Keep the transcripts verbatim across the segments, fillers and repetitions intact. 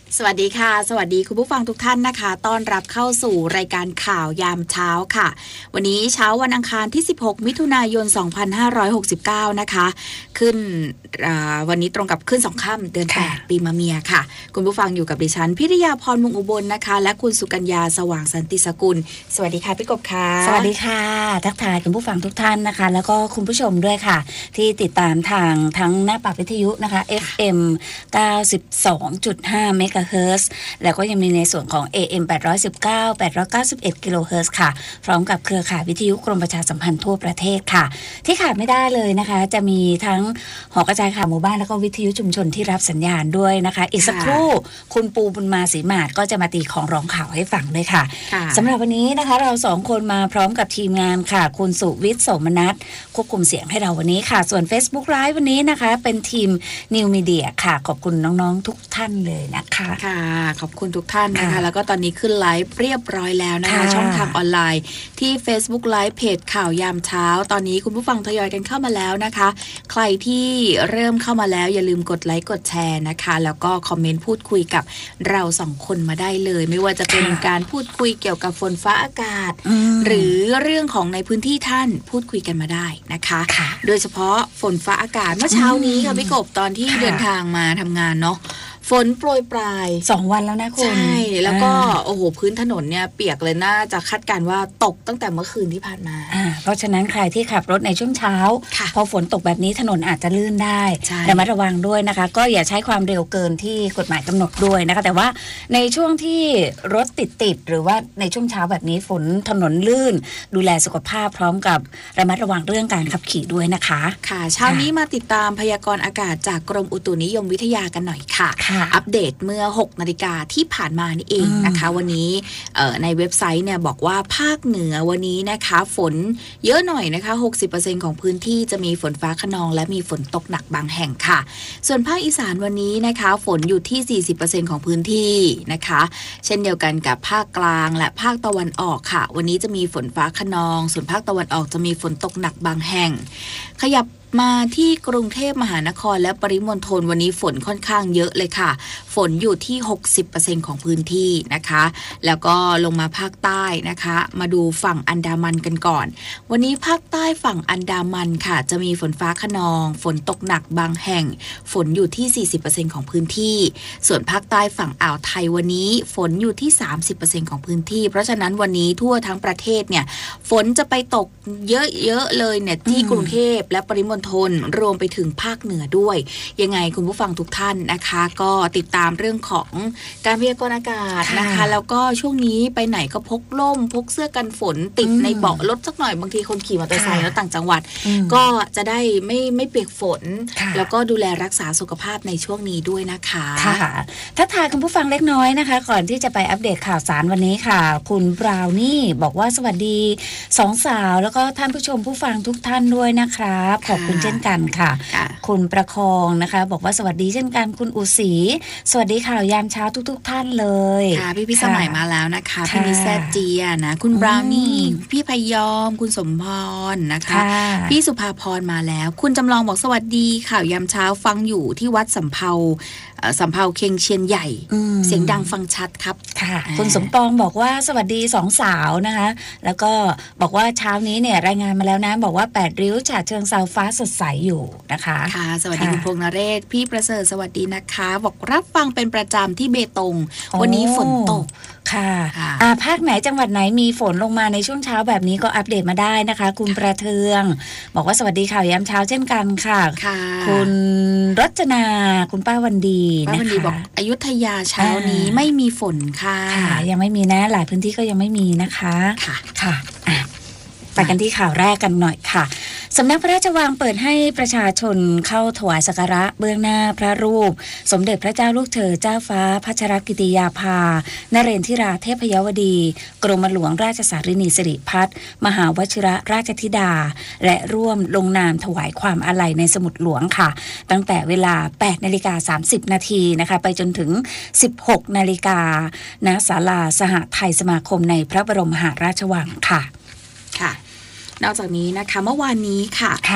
สวัสดีค่ะสวัสดีคุณผู้ฟังทุกท่านนะคะต้อนรับเข้าสู่รายการข่าวยามเช้าค่ะวันนี้เช้าวันอังคารที่สิบหกมิถุนายนสองพันห้าร้อยหกสิบเก้านะคะขึ้นวันนี้ตรงกับขึ้นสองค่ำเดือนแปดปีมะเมียค่ะคุณผู้ฟังอยู่กับดิฉันพิริยาพรมุงอุบลนะคะและคุณสุกัญญาสว่างสันติสกุลสวัสดีค่ะพี่กบค่ะสวัสดีค่ะทักทายคุณผู้ฟังทุกท่านนะคะแล้วก็คุณผู้ชมด้วยค่ะที่ติดตามทางทั้งหน้าปากวิทยุนะคะ เอฟ เอ็ม เก้าสิบสองจุดห้า เมกะเฮิรตซ์ แล้วก็ยังมีในส่วนของ เอ เอ็ม แปดร้อยสิบเก้า แปดร้อยเก้าสิบเอ็ด กิโลเฮิรตซ์ค่ะพร้อมกับเครือข่ายวิทยุกรมประชาสัมพันธ์ทั่วประเทศค่ะที่ขาดไม่ได้เลยนะคะจะมีทั้งหอกระจายข่าวหมู่บ้านแล้วก็วิทยุชุมชนที่รับสัญญาณด้วยนะคะอีกสักครู่คุณปูบุญมาศรีมาศก็จะมาตีของร้องข่าวให้ฟังด้วยค่ะสำหรับวันนี้นะคะเราสองคนมาพร้อมกับทีมงานค่ะคุณสุวิทย์โสมนัสควบคุมเสียงให้เราวันนี้ค่ะส่วน Facebook Live วันนี้นะคะเป็นทีม New Media ค่ะขอบคุณน้องๆทุกท่านเลยนะคะค่ะขอบคุณทุกท่านนะคะแล้วก็ตอนนี้ขึ้นไลฟ์เรียบร้อยแล้วนะคะช่องทางออนไลน์ที่ Facebook Live เพจข่าวยามเช้าตอนนี้คุณผู้ฟังทยอยกันเข้ามาแล้วนะคะใครที่เริ่มเข้ามาแล้วอย่าลืมกดไลค์กดแชร์นะคะแล้วก็คอมเมนต์พูดคุยกับเราสองคนมาได้เลยไม่ว่าจะเป็นการพูดคุยเกี่ยวกับฝนฟ้าอากาศหรือเรื่องของในพื้นที่ท่านพูดคุยกันมาได้นะคะโดยเฉพาะฝนฟ้าอากาศเมื่อเช้านี้ค่ะพี่กบตอนที่เดินทางมาทำงานเนาะฝนโปรยปลายสองวันแล้วนะคุณใช่แล้วก็โอ้โหพื้นถนนเนี่ยเปียกเลยน่าจะคาดการณ์ว่าตกตั้งแต่เมื่อคืนที่ผ่านมาเพราะฉะนั้นใครที่ขับรถในช่วงเช้าพอฝนตกแบบนี้ถนนอาจจะลื่นได้ระมัดระวังด้วยนะคะก็อย่าใช้ความเร็วเกินที่กฎหมายกำหนดด้วยนะคะแต่ว่าในช่วงที่รถติดติดหรือว่าในช่วงเช้าแบบนี้ฝนถนนลื่นดูแลสุขภาพพร้อมกับระมัดระวังเรื่องการขับขี่ด้วยนะคะค่ะเช้านี้มาติดตามพยากรณ์อากาศจากกรมอุตุนิยมวิทยากันหน่อยค่ะอัปเดตเมื่อหกนาฬิกาที่ผ่านมานี่เองนะคะวันนี้ในเว็บไซต์เนี่ยบอกว่าภาคเหนือวันนี้นะคะฝนเยอะหน่อยนะคะ หกสิบเปอร์เซ็นต์ ของพื้นที่จะมีฝนฟ้าคะนองและมีฝนตกหนักบางแห่งค่ะส่วนภาคอีสานวันนี้นะคะฝนอยู่ที่ สี่สิบเปอร์เซ็นต์ ของพื้นที่นะคะเช่นเดียวกันกับภาคกลางและภาคตะวันออกค่ะวันนี้จะมีฝนฟ้าคะนองส่วนภาคตะวันออกจะมีฝนตกหนักบางแห่งขยับมาที่กรุงเทพมหานครและปริมณฑลวันนี้ฝนค่อนข้างเยอะเลยค่ะฝนอยู่ที่ หกสิบเปอร์เซ็นต์ ของพื้นที่นะคะแล้วก็ลงมาภาคใต้นะคะมาดูฝั่งอันดามันกันก่อนวันนี้ภาคใต้ฝั่งอันดามันค่ะจะมีฝนฟ้าคะนองฝนตกหนักบางแห่งฝนอยู่ที่ สี่สิบเปอร์เซ็นต์ ของพื้นที่ส่วนภาคใต้ฝั่งอ่าวไทยวันนี้ฝนอยู่ที่ สามสิบเปอร์เซ็นต์ ของพื้นที่เพราะฉะนั้นวันนี้ทั่วทั้งประเทศเนี่ยฝนจะไปตกเยอะๆเลยเนี่ยที่กรุงเทพและปริมณฑลรวมไปถึงภาคเหนือด้วยยังไงคุณผู้ฟังทุกท่านนะคะก็ติดตามเรื่องของการพยากรณ์อากาศนะคะแล้วก็ช่วงนี้ไปไหนก็พกร่มพกเสื้อกันฝนติดในเบาะรถสักหน่อยบางทีคนขี่มอเตอร์ไซค์แล้วต่างจังหวัดก็จะได้ไม่ไม่เปียกฝนแล้วก็ดูแลรักษาสุขภาพในช่วงนี้ด้วยนะคะค่ะถ้าทายคุณผู้ฟังเล็กน้อยนะคะก่อนที่จะไปอัปเดตข่าวสารวันนี้ค่ะคุณบราวนี่บอกว่าสวัสดีสองสาวแล้วก็ท่านผู้ชมผู้ฟังทุกท่านด้วยนะครับขอบคุณเช่นกันค่ะคุณประคองนะคะบอกว่าสวัสดีเช่นกันคุณอุศรีสวัสดีข่าวยามเช้าทุกๆท่านเลยค่ะพี่พี่สมัยมาแล้วนะคะพี่นิแซเจียนะคุณบราวนี่พี่พยอมคุณสมพรนะคะพี่สุภาพรมาแล้วคุณจำลองบอกสวัสดีข่าวยามเช้าฟังอยู่ที่วัดสำเภาสำเภาเคียงเชียนใหญ่เสียงดังฟังชัดครับค่ะคุณสมปองบอกว่าสวัสดีสองสาวนะคะแล้วก็บอกว่าเช้านี้เนี่ยรายงานมาแล้วนะบอกว่าแปดริ้วฉะเชิงเทราฟ้าสดใสอยู่นะคะค่ะสวัสดีคุณพงษ์นเรศพี่ประเสริฐสวัสดีนะคะบอกรับฟังเป็นประจำที่เบตงวันนี้ฝนตกค่ะอ่าภาคไหนจังหวัดไหนมีฝนลงมาในช่วงเช้าแบบนี้ก็อัปเดตมาได้นะคะคุณประเทืองบอกว่าสวัสดีข่าวยามเช้าเช่นกันค่ะคุณรจนาคุณป้าวันดีป้าวันดีบอกอยุธยาเช้านี้ไม่มีฝนค่ะยังไม่มีนะหลายพื้นที่ก็ยังไม่มีนะคะค่ะค่ะไปกันที่ข่าวแรกกันหน่อยค่ะสำนักพระราชวังเปิดให้ประชาชนเข้าถวายสักการะเบื้องหน้าพระรูปสมเด็จพระเจ้าลูกเธอเจ้าฟ้าพัชรกิติยาภานเรนทิราเทพยวดีกรมหลวงราชสารินีสิริพัฒน์มหาวชิระราชธิดาและร่วมลงนามถวายความอาลัยในสมุดหลวงค่ะตั้งแต่เวลา แปดนาฬิกาสามสิบนาทีนะคะไปจนถึง สิบหกนาฬิกาณศาลาสหไทยสมาคมในพระบรมมหาราชวังค่ะค่ะนอกจากนี้นะคะเมื่อวานนี้ค่ะ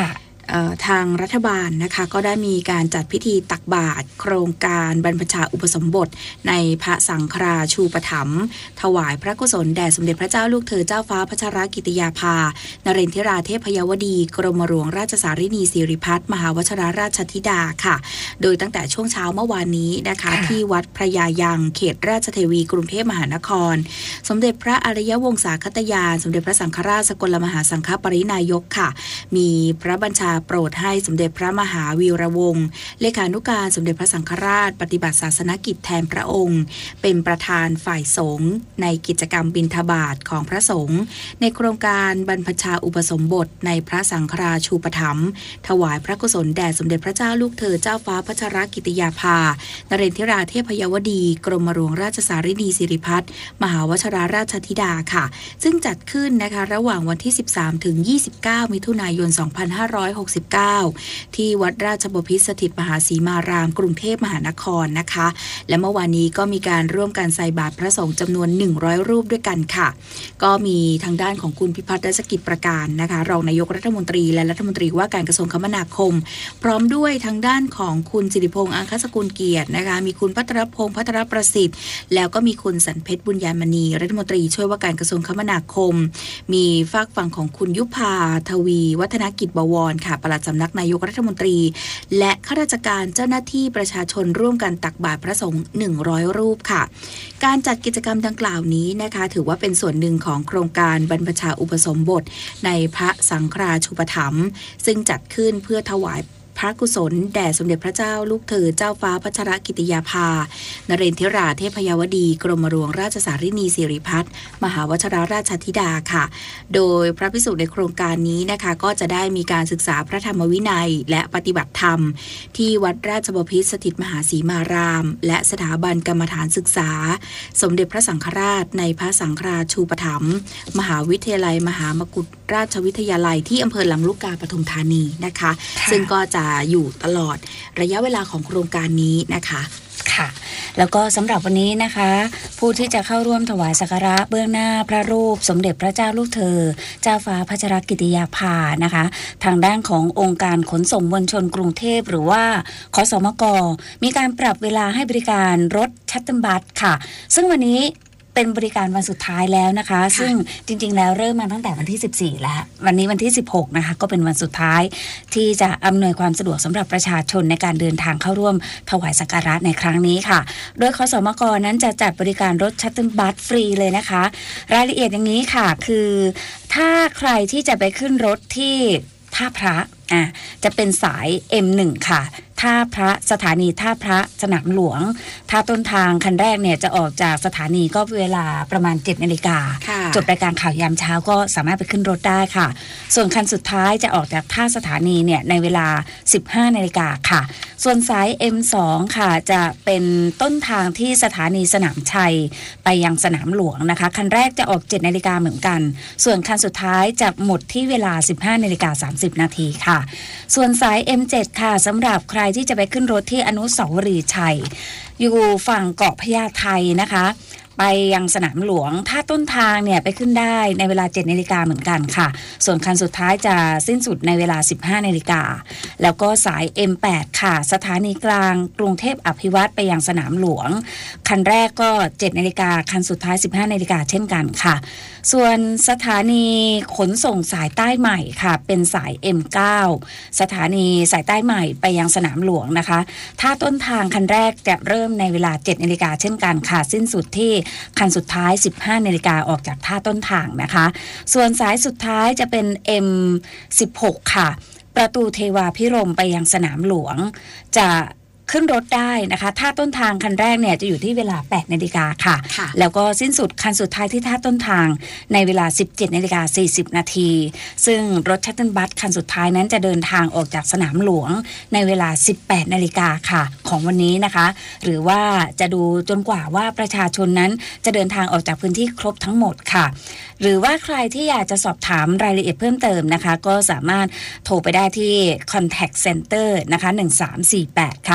ทางรัฐบาลนะคะก็ได้มีการจัดพิธีตักบาตรโครงการบรรพชาอุปสมบทในพระสังฆราชูปถัมภ์ถวายพระกุศลแด่สมเด็จพระเจ้าลูกเธอเจ้าฟ้าพัชรกิติยาภานเรนทิราเทพยวดีกรมหลวงราชสารินีสิริพัฒน์มหาวชิรราชธิดาค่ะโดยตั้งแต่ช่วงเช้าเมื่อวานนี้นะคะที่วัดพระยายังเขตราชเทวีกรุงเทพมหานครสมเด็จพระอริยวงศาคตยานสมเด็จพระสังฆราชสกลมหาสังฆปรินายกค่ะมีพระบัญชาโปรดให้สมเด็จพระมหาวีระวงศ์เลขานุการสมเด็จพระสังฆราชปฏิบัติศาสนกิจแทนพระองค์เป็นประธานฝ่ายสงฆ์ในกิจกรรมบิณฑบาตของพระสงฆ์ในโครงการบรรพชาอุปสมบทในพระสังฆราชูปถัมภ์ถวายพระกุศลแด่สมเด็จพระเจ้าลูกเธอเจ้าฟ้าพัชรกิติยาภานเรนทิราเทพยวดีกรมหลวงราชสารินีสิริพัฒน์มหาวชิรราชธิดาค่ะซึ่งจัดขึ้นนะคะระหว่างวันที่สิบสามถึงยี่สิบเก้ามิถุนายนสองพันห้าร้อยหกสิบเก้าที่วัดราชบพิตรสถิตมหาสีมารามกรุงเทพมหานครนะคะและเมื่อวานนี้ก็มีการร่วมกันใส่บาตรพระสงฆ์จำนวนหนึ่งร้อยรูปด้วยกันค่ะก็มีทางด้านของคุณพิพัฒน์รัชกิจประการนะคะรองนายกรัฐมนตรีและรัฐมนตรีว่าการกระทรวงคมนาคมพร้อมด้วยทางด้านของคุณสิริพงษ์อังคสกุลเกียรตินะคะมีคุณภัทรพงษ์ภัทรประสิทธิ์แล้วก็มีคุณสันเพชรบุญญามณีรัฐมนตรีช่วยว่าการกระทรวงคมนาคมมีฝากฝั่งของคุณยุพาทวีวัฒนกิจบวรค่ะปลัดสำนักนายกรัฐมนตรีและข้าราชการเจ้าหน้าที่ประชาชนร่วมกันตักบาตรพระสงฆ์หนึ่งร้อยรูปค่ะการจัดกิจกรรมดังกล่าวนี้นะคะถือว่าเป็นส่วนหนึ่งของโครงการบรรพชาอุปสมบทในพระสังฆราชูปถัมภ์ซึ่งจัดขึ้นเพื่อถวายพระกุศลแด่สมเด็จพระเจ้าลูกเธอเจ้าฟ้าพัชรกิติยาภานเรนทิราเทพยวดีกรมหลวงราชสารินีสิริพัฒน์มหาวชิรราชธิดาค่ะโดยพระภิกษุในโครงการนี้นะคะก็จะได้มีการศึกษาพระธรรมวินัยและปฏิบัติธรรมที่วัดราชบพิตรสถิตมหาสีมารามและสถาบันกรรมฐานศึกษาสมเด็จพระสังฆราชในพระสังฆราชูปถัมภ์มหาวิทยาลัยมหามกุฏราชวิทยาลัยที่อำเภอลำลูกกาปทุมธานีนะคะซึ่งก็จะอยู่ตลอดระยะเวลาของโครงการนี้นะคะค่ะแล้วก็สำหรับวันนี้นะคะผู้ที่จะเข้าร่วมถวายสักการะเบื้องหน้าพระรูปสมเด็จพระเจ้าลูกเธอเจ้าฟ้าพัชรกิติยาภานะคะทางด้านขององค์การขนส่งมวลชนกรุงเทพหรือว่าขสมกมีการปรับเวลาให้บริการรถชัตเติลบัสค่ะซึ่งวันนี้เป็นบริการวันสุดท้ายแล้วนะคะซึ่งจริงๆแล้วเริ่มมาตั้งแต่วันที่สิบสี่แล้ววันนี้วันที่สิบหกนะคะก็เป็นวันสุดท้ายที่จะอำนวยความสะดวกสำหรับประชาชนในการเดินทางเข้าร่วมถวายสักการะในครั้งนี้ค่ะโดยขสมกนั้นจะจัดบริการรถชัตเติลบัสฟรีเลยนะคะรายละเอียดอย่างนี้ค่ะคือถ้าใครที่จะไปขึ้นรถที่ท่าพระอ่ะจะเป็นสาย เอ็ม หนึ่ง ค่ะท่าพระสถานีท่าพระสนามหลวงท่าต้นทางคันแรกเนี่ยจะออกจากสถานีก็เวลาประมาณเจ็ดนาฬิกาจบรายการข่าวยามเช้าก็สามารถไปขึ้นรถได้ค่ะส่วนคันสุดท้ายจะออกจากท่าสถานีเนี่ยในเวลา สิบห้านาฬิกาค่ะส่วนสาย เอ็ม สอง ค่ะจะเป็นต้นทางที่สถานีสนามชัยไปยังสนามหลวงนะคะคันแรกจะออกเจ็ดนาฬิกาเหมือนกันส่วนคันสุดท้ายจะหมดที่เวลา สิบห้านาฬิกาสามสิบนาทีค่ะส่วนสาย เอ็ม เจ็ด ค่ะสำหรับใครที่จะไปขึ้นรถที่อนุสาวรีย์ชัยอยู่ฝั่งเกาะพญาไทนะคะไปยังสนามหลวงถ้าต้นทางเนี่ยไปขึ้นได้ในเวลาเจ็ดนาฬิกาเหมือนกันค่ะส่วนคันสุดท้ายจะสิ้นสุดในเวลาสิบห้านาฬิกาแล้วก็สาย เอ็ม แปด ค่ะสถานีกลางกรุงเทพอภิวัตรไปยังสนามหลวงคันแรกก็เจ็ดนาฬิกาคันสุดท้ายสิบห้านาฬิกาเช่นกันค่ะส่วนสถานีขนส่งสายใต้ใหม่ค่ะเป็นสาย เอ็ม เก้า สถานีสายใต้ใหม่ไปยังสนามหลวงนะคะถ้าต้นทางคันแรกจะเริ่มในเวลาเจ็ดนาฬิกาเช่นกันค่ะสิ้นสุดที่คันสุดท้ายสิบห้านาฬิกาออกจากท่าต้นทางนะคะส่วนสายสุดท้ายจะเป็น เอ็ม สิบหก ค่ะประตูเทวาพิรมย์ไปยังสนามหลวงจะขึ้นรถได้นะคะท่าต้นทางคันแรกเนี่ยจะอยู่ที่เวลาแปดนาฬิกาค่ะแล้วก็สิ้นสุดคันสุดท้ายที่ท่าต้นทางในเวลา สิบเจ็ดนาฬิกาสี่สิบนาทีซึ่งรถชัตเติลบัสคันสุดท้ายนั้นจะเดินทางออกจากสนามหลวงในเวลา สิบแปดนาฬิกาค่ะของวันนี้นะคะหรือว่าจะดูจนกว่าว่าประชาชนนั้นจะเดินทางออกจากพื้นที่ครบทั้งหมดค่ะหรือว่าใครที่อยากจะสอบถามรายละเอียดเพิ่มเติมนะคะก็สามารถโทรไปได้ที่ Contact Center นะคะหนึ่งสามสี่แปดค่ะ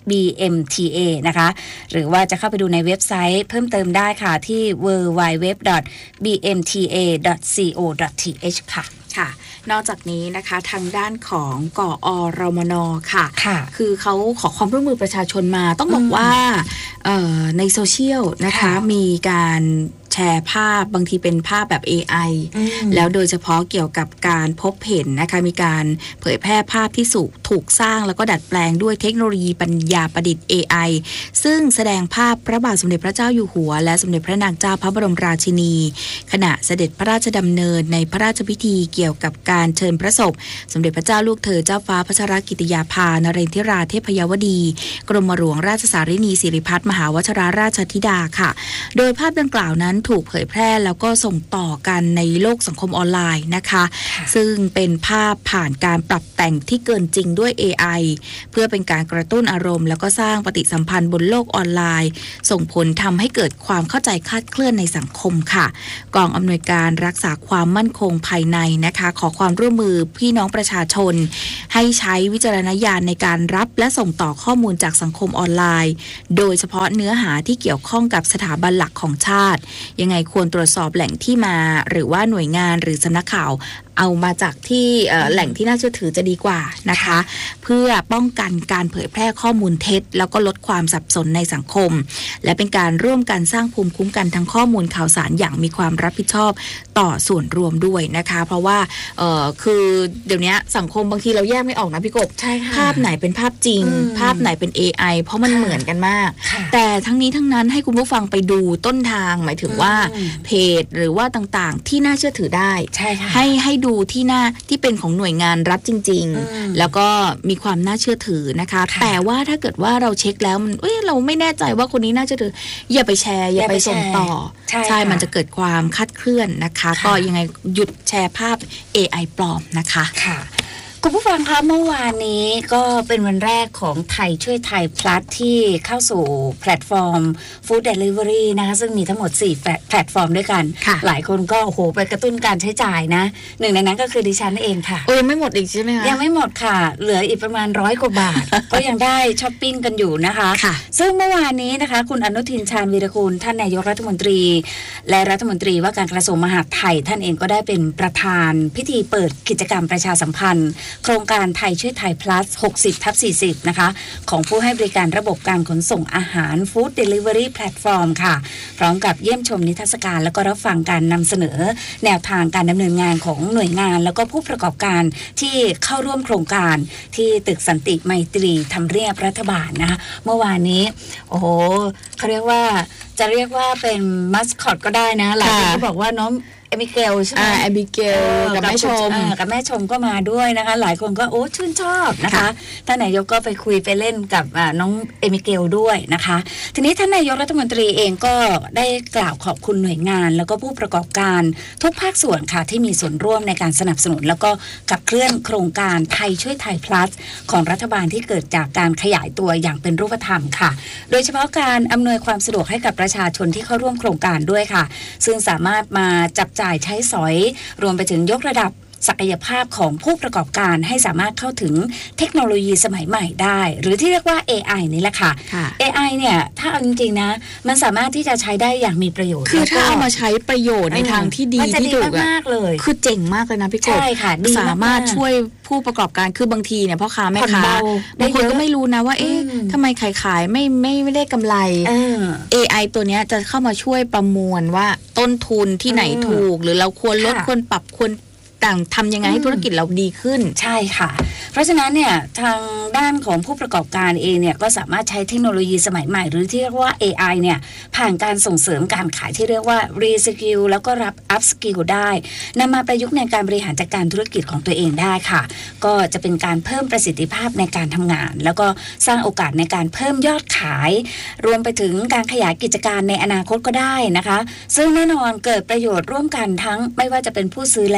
บี เอ็ม ที เอ นะคะหรือว่าจะเข้าไปดูในเว็บไซต์เพิ่มเติมได้ค่ะที่ ดับเบิลยู ดับเบิลยู ดับเบิลยู ดอท บี เอ็ม ที เอ ดอท ซี โอ ดอท ที เอช ค่ะค่ะนอกจากนี้นะคะทางด้านของกอรมนค่ะค่ะคือเขาขอความร่วมมือประชาชนมาต้องบอกว่าในโซเชียลนะคะมีการแชร์ภาพบางทีเป็นภาพแบบ เอ ไอ แล้วโดยเฉพาะเกี่ยวกับการพบเห็นนะคะมีการเผยแพร่ภาพที่ถูกสร้างแล้วก็ดัดแปลงด้วยเทคโนโลยีปัญญาประดิษฐ์ เอ ไอ ซึ่งแสดงภาพพระบาทสมเด็จพระเจ้าอยู่หัวและสมเด็จพระนางเจ้าพระบรมราชินีขณะเสด็จพระราชดำเนินในพระราชพิธีเกี่ยวกับการเชิญพระศพสมเด็จพระเจ้าลูกเธอเจ้าฟ้าพัชรกิติยาภานเรนทิราเทพยวดีกรมหลวงราชสารินีสิริพัฒน์มหาวชรราชธิดาค่ะโดยภาพดังกล่าวนั้นถูกเผยแพร่แล้วก็ส่งต่อกันในโลกสังคมออนไลน์นะคะซึ่งเป็นภาพผ่านการปรับแต่งที่เกินจริงด้วย เอ ไอ เพื่อเป็นการกระตุ้นอารมณ์แล้วก็สร้างปฏิสัมพันธ์บนโลกออนไลน์ส่งผลทำให้เกิดความเข้าใจคลาดเคลื่อนในสังคมค่ะกองอำนวยการรักษาความมั่นคงภายในนะคะขอความร่วมมือพี่น้องประชาชนให้ใช้วิจารณญาณในการรับและส่งต่อข้อมูลจากสังคมออนไลน์โดยเฉพาะเนื้อหาที่เกี่ยวข้องกับสถาบันหลักของชาติยังไงควรตรวจสอบแหล่งที่มาหรือว่าหน่วยงานหรือสำนักข่าวเอามาจากที่แหล่งที่น่าเชื่อถือจะดีกว่านะคะเพื่อป้องกันการเผยแพร่ข้อมูลเท็จแล้วก็ลดความสับสนในสังคมและเป็นการร่วมกันสร้างภูมิคุ้มกันทางข้อมูลข่าวสารอย่างมีความรับผิดชอบต่อส่วนรวมด้วยนะคะเพราะว่าเอ่อคือเดี๋ยวนี้สังคมบางทีเราแยกไม่ออกนะพี่กบภาพไหนเป็นภาพจริงภาพไหนเป็น เอ ไอ เพราะมันเหมือนกันมากแต่ทั้งนี้ทั้งนั้นให้คุณผู้ฟังไปดูต้นทางหมายถึงว่าเพจหรือว่าต่างๆที่น่าเชื่อถือได้ให้ให้ดูที่หน้าที่เป็นของหน่วยงานรัฐจริงๆแล้วก็มีความน่าเชื่อถือนะคะแต่ว่าถ้าเกิดว่าเราเช็คแล้วมันเอ้ยเราไม่แน่ใจว่าคนนี้น่าเชื่อถืออย่าไปแชร์อย่าไปส่งต่อใช่มันจะเกิดความคลาดเคลื่อนนะคะก็ยังไงหยุดแชร์ภาพ เอ ไอ ปลอมนะคะค่ะคุณผู้ฟังคะเมื่อวานนี้ก็เป็นวันแรกของไทยช่วยไทย plus ที่เข้าสู่แพลตฟอร์ม Food Delivery นะคะซึ่งมีทั้งหมดสี่แพลตฟอร์มด้วยกันหลายคนก็โอ้โหไปกระตุ้นการใช้จ่ายนะหนึ่งในนั้นก็คือดิฉันเองค่ะโอ้ยังไม่หมดอีกใช่ไหมคะยังไม่หมดค่ะเหลืออีกประมาณร้อยกว่าบาท ก็ยังได้ช้อปปิ้งกันอยู่นะคะซึ่งเมื่อวานนี้นะคะคุณอนุทินชาญวีรกูลท่านนายกรัฐมนตรีและรัฐมนตรีว่าการกระทรวงมหาดไทยท่านเองก็ได้เป็นประธานพิธีเปิดกิจกรรมประชาสัมพันธ์โครงการไทยช่วยไทย plus หกสิบทับสี่สิบ นะคะของผู้ให้บริการระบบการขนส่งอาหาร Food Delivery Platform ค่ะพร้อมกับเยี่ยมชมนิทรรศการแล้วก็รับฟังการนำเสนอแนวทางการดำเนินงานของหน่วยงานแล้วก็ผู้ประกอบการที่เข้าร่วมโครงการที่ตึกสันติไมตรีทำเนียบรัฐบาลนะคะเมื่อวานนี้โอ้โหเขาเรียกว่าจะเรียกว่าเป็นมัสคอตก็ได้นะหลายคนก็บอกว่าน้องเอบิเกลใช่ไหมเอบิเกลกับแม่ชมกับแม่ชมก็มาด้วยนะคะหลายคนก็โอ้ชื่นชอบนะคะท่านนายกก็ไปคุยไปเล่นกับน้องเอบิเกลด้วยนะคะทีนี้ท่านนายกรัฐมนตรีเองก็ได้กล่าวขอบคุณหน่วยงานแล้วก็ผู้ประกอบการทุกภาคส่วนค่ะที่มีส่วนร่วมในการสนับสนุนแล้วก็ขับเคลื่อนโครงการไทยช่วยไทย plus ของรัฐบาลที่เกิดจากการขยายตัวอย่างเป็นรูปธรรมค่ะโดยเฉพาะการอำนวยความสะดวกให้กับประชาชนที่เข้าร่วมโครงการด้วยค่ะซึ่งสามารถมาจับจ่ายใช้สอยรวมไปถึงยกระดับศักยภาพของผู้ประกอบการให้สามารถเข้าถึงเทคโนโลยีสมัยใหม่ได้หรือที่เรียกว่า เอ ไอ นี่แหละค่ะ เอ ไอ เนี่ยถ้าเอาจริงๆนะมันสามารถที่จะใช้ได้อย่างมีประโยชน์คือถ้าเอามาใช้ประโยชน์ในทางที่ดีที่ถูกมากเลยคือเจ๋งมากเลยนะพี่กบใช่ค่ะสามารถช่วยผู้ประกอบการคือบางทีเนี่ยพ่อค้าแม่ค้าบางคนก็ไม่รู้นะว่าเอ๊ะทำไมขายขายไม่ไม่ไม่ได้กำไร เอ ไอ ตัวเนี้ยจะเข้ามาช่วยประมวลว่าต้นทุนที่ไหนถูกหรือเราควรลดควรปรับควรต่างทำยังไงให้ธุรกิจเราดีขึ้นใช่ค่ะเพราะฉะนั้นเนี่ยทางด้านของผู้ประกอบการเองเนี่ยก็สามารถใช้เทคโนโลยีสมัยใหม่หรือที่เรียกว่า เอ ไอ เนี่ยผ่านการส่งเสริมการขายที่เรียกว่า Reskill แล้วก็รับ Upskill ได้นำมาประยุกต์ในการบริหารจัดการธุรกิจของตัวเองได้ค่ะก็จะเป็นการเพิ่มประสิทธิภาพในการทำงานแล้วก็สร้างโอกาสในการเพิ่มยอดขายรวมไปถึงการขยายกิจการในอนาคตก็ได้นะคะซึ่งแน่นอนเกิดประโยชน์ร่วมกันทั้งไม่ว่าจะเป็นผู้ซื้อและผู้ขาย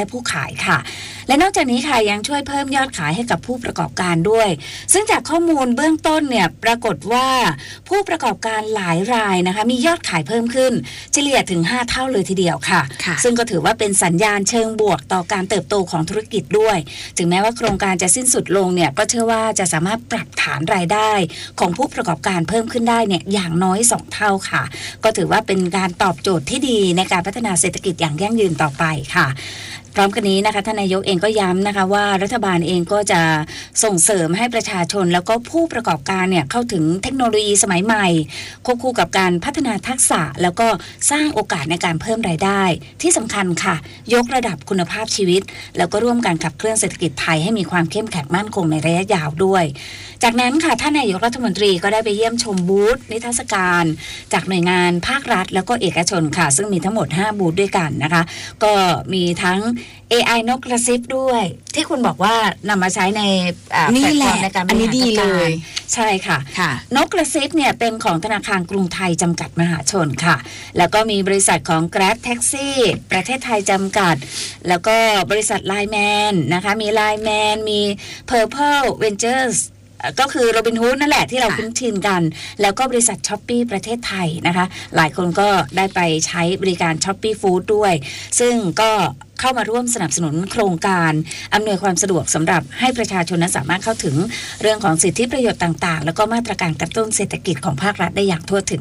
ายค่ะและนอกจากนี้ค่ะยังช่วยเพิ่มยอดขายให้กับผู้ประกอบการด้วยซึ่งจากข้อมูลเบื้องต้นเนี่ยปรากฏว่าผู้ประกอบการหลายรายนะคะมียอดขายเพิ่มขึ้นเฉลี่ยถึงห้าเท่าเลยทีเดียวค่ะซึ่งก็ถือว่าเป็นสัญญาณเชิงบวกต่อการเติบโตของธุรกิจด้วยถึงแม้ว่าโครงการจะสิ้นสุดลงเนี่ยก็เชื่อว่าจะสามารถปรับฐานรายได้ของผู้ประกอบการเพิ่มขึ้นได้เนี่ยอย่างน้อยสองเท่าค่ะก็ถือว่าเป็นการตอบโจทย์ที่ดีในการพัฒนาเศรษฐกิจอย่างยั่งยืนต่อไปค่ะพร้อมกันนี้นะคะท่านนายกเองก็ย้ำนะคะว่ารัฐบาลเองก็จะส่งเสริมให้ประชาชนแล้วก็ผู้ประกอบการเนี่ยเข้าถึงเทคโนโลยีสมัยใหม่ควบคู่กับการพัฒนาทักษะแล้วก็สร้างโอกาสในการเพิ่มรายได้ที่สำคัญค่ะยกระดับคุณภาพชีวิตแล้วก็ร่วมกันขับเคลื่อนเศรษฐกิจไทยให้มีความเข้มแข็งมั่นคงในระยะยาวด้วยจากนั้นค่ะท่านนายกรัฐมนตรีก็ได้ไปเยี่ยมชมบูธนิทรรศการจากหน่วยงานภาครัฐแล้วก็เอกชนค่ะซึ่งมีทั้งหมดห้าบูธด้วยกันนะคะก็มีทั้ง เอ ไอ นกกระซิบด้วยที่คุณบอกว่านำมาใช้ในแพลตฟอร์มในการบริหารจัดการใช่ค่ะนกกระซิบเนี่ยเป็นของธนาคารกรุงไทยจำกัดมหาชนค่ะแล้วก็มีบริษัทของ Grab Taxi ประเทศไทยจำกัดแล้วก็บริษัท Lineman นะคะมี Lineman มี Purple Venturesก็คือโรบินฮูดนั่นแหละที่เราคุ้นชินกันแล้วก็บริษัท Shopee ประเทศไทยนะคะหลายคนก็ได้ไปใช้บริการ Shopee Food ด้วยซึ่งก็เข้ามาร่วมสนับสนุนโครงการอำนวยความสะดวกสำหรับให้ประชาชนนั้นสามารถเข้าถึงเรื่องของสิทธิประโยชน์ต่างๆแล้วก็มาตรการกระตุ้นเศรษฐกิจของภาครัฐได้อย่างทั่วถึง